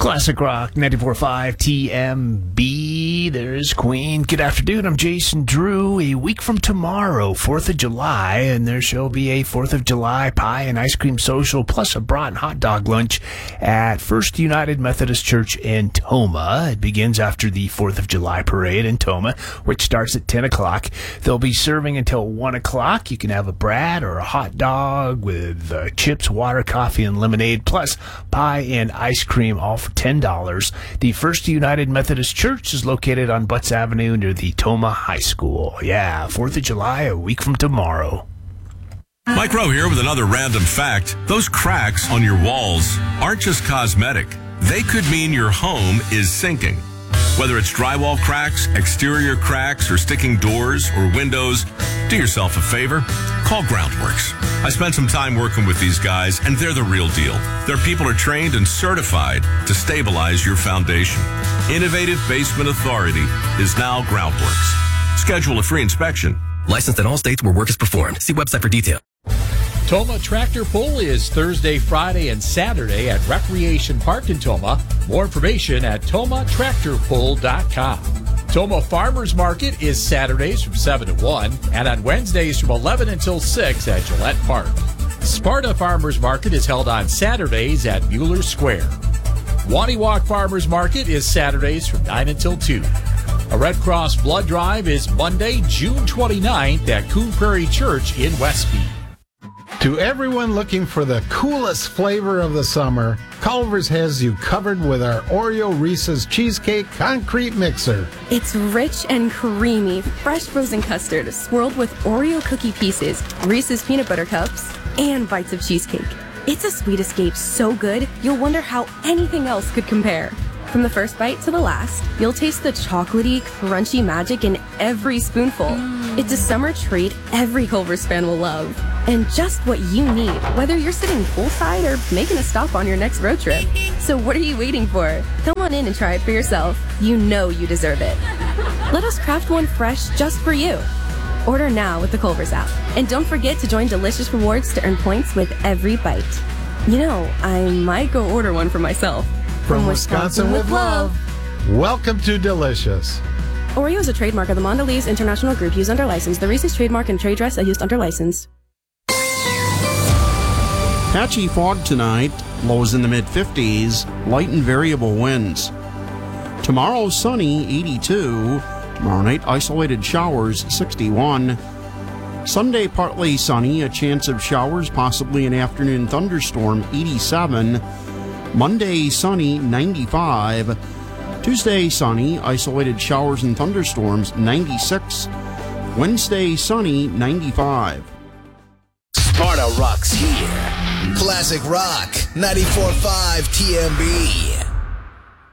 Classic Rock 94.5 TMB. There's Queen. Good afternoon. I'm Jason Drew. A week from tomorrow, 4th of July, and there shall be a 4th of July pie and ice cream social, plus a brat and hot dog lunch at First United Methodist Church in Tomah. It begins after the 4th of July parade in Tomah, which starts at 10 o'clock. They'll be serving until 1 o'clock. You can have a brat or a hot dog with chips, water, coffee, and lemonade, plus pie and ice cream, all for $10. The First United Methodist Church is located on Butts Avenue near the Tomah High School. Yeah, 4th of July, a week from tomorrow. Mike Rowe here with another random fact. Those cracks on your walls aren't just cosmetic. They could mean your home is sinking. Whether it's drywall cracks, exterior cracks, or sticking doors or windows, do yourself a favor. Call Groundworks. I spent some time working with these guys, and they're the real deal. Their people are trained and certified to stabilize your foundation. Innovative Basement Authority is now Groundworks. Schedule a free inspection. Licensed in all states where work is performed. See website for detail. Tomah Tractor Pull is Thursday, Friday, and Saturday at Recreation Park in Tomah. More information at TomahTractorPull.com. Tomah Farmers Market is Saturdays from 7 to 1 and on Wednesdays from 11 until 6 at Gillette Park. Sparta Farmers Market is held on Saturdays at Mueller Square. Waniwak Farmers Market is Saturdays from 9 until 2. A Red Cross Blood Drive is Monday, June 29th at Coon Prairie Church in Westby. To everyone looking for the coolest flavor of the summer, Culver's has you covered with our Oreo Reese's Cheesecake Concrete Mixer. It's rich and creamy, fresh frozen custard swirled with Oreo cookie pieces, Reese's peanut butter cups, and bites of cheesecake. It's a sweet escape so good, you'll wonder how anything else could compare. From the first bite to the last, you'll taste the chocolatey, crunchy magic in every spoonful. It's a summer treat every Culver's fan will love. And just what you need, whether you're sitting poolside or making a stop on your next road trip. So what are you waiting for? Come on in and try it for yourself. You know you deserve it. Let us craft one fresh just for you. Order now with the Culver's app. And don't forget to join Delicious Rewards to earn points with every bite. You know, I might go order one for myself. From Wisconsin with love. Welcome to Delicious. Oreo is a trademark of the Mondelez International Group used under license. The Reese's trademark and trade dress are used under license. Patchy fog tonight, lows in the mid-50s, light and variable winds. Tomorrow, sunny, 82. Tomorrow night, isolated showers, 61. Sunday, partly sunny, a chance of showers, possibly an afternoon thunderstorm, 87. Monday, sunny, 95. Tuesday, sunny, isolated showers and thunderstorms, 96. Wednesday, sunny, 95. Sparta rocks here. Classic Rock 94.5 TMB.